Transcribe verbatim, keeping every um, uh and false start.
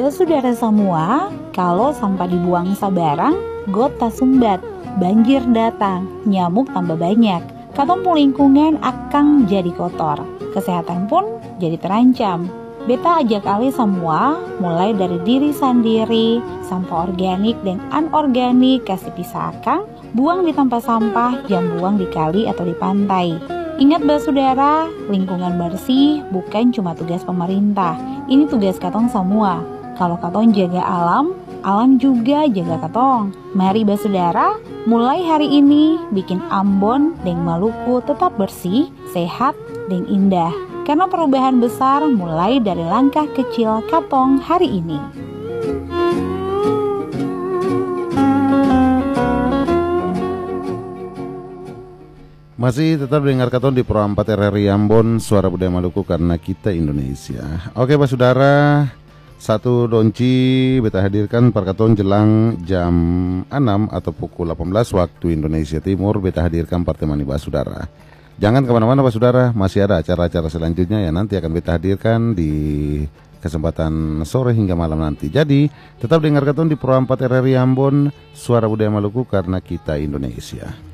Basudara semua, kalau sampah dibuang sabarang, got tak sumbat, banjir datang, nyamuk tambah banyak, katumpul lingkungan akan jadi kotor, kesehatan pun jadi terancam. Beta ajak ali semua, mulai dari diri sendiri, sampah organik dan anorganik kasih pisahkan, buang di tempat sampah, jangan buang di kali atau di pantai. Ingat basudara, lingkungan bersih bukan cuma tugas pemerintah, ini tugas katong semua. Kalau katong jaga alam, alam juga jaga katong. Mari basudara, mulai hari ini bikin Ambon dan Maluku tetap bersih, sehat, dan indah. Karena perubahan besar mulai dari langkah kecil katong hari ini. Masih tetap dengar katon di Pro empat R R I Ambon, Suara Budaya Maluku karena kita Indonesia. Oke Pak Saudara, satu donci beta hadirkan perkaton jelang jam enam atau pukul delapan belas waktu Indonesia Timur. Beta hadirkan pertemani Pak Saudara. Jangan kemana-mana Pak Saudara, masih ada acara-acara selanjutnya yang nanti akan beta hadirkan di kesempatan sore hingga malam nanti. Jadi tetap dengar katon di Pro empat R R I Ambon, Suara Budaya Maluku karena kita Indonesia.